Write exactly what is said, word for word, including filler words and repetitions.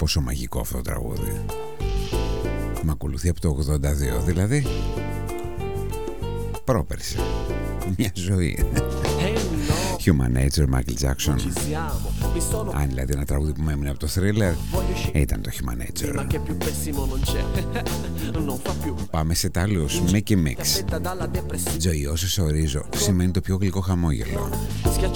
Πόσο μαγικό αυτό το τραγούδι. Μ' ακολουθεί από το ογδόντα δύο, δηλαδή πρόπερση. Μια ζωή. Human Nature, Michael Jackson. Αν δηλαδή ένα τραγούδι που μου έμεινε από το Thriller, ήταν το Human Nature. Πάμε σε Τάλους, Mickey Mix. Ζωή όσο σε ορίζω σημαίνει το πιο γλυκό χαμόγελο.